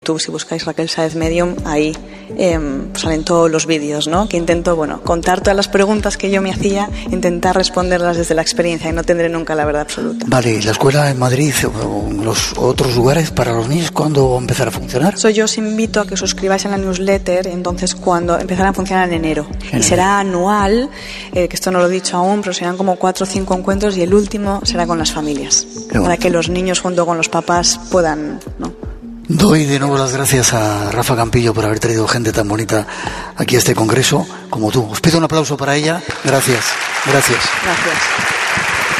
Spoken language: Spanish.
Si buscáis Raquel Sáez Medium, ahí salen todos los vídeos, ¿no? Que intento, contar todas las preguntas que yo me hacía, intentar responderlas desde la experiencia y no tendré nunca la verdad absoluta. Vale, ¿y la escuela en Madrid o en los otros lugares para los niños cuándo va a empezar a funcionar? Yo os invito a que os suscribáis en la newsletter, entonces cuando empezará a funcionar en enero. Y será anual, que esto no lo he dicho aún, pero serán como 4 o 5 encuentros y el último será con las familias, para que los niños junto con los papás puedan, ¿no? Doy de nuevo las gracias a Rafa Campillo por haber traído gente tan bonita aquí a este congreso como tú. Os pido un aplauso para ella. Gracias. Gracias. Gracias.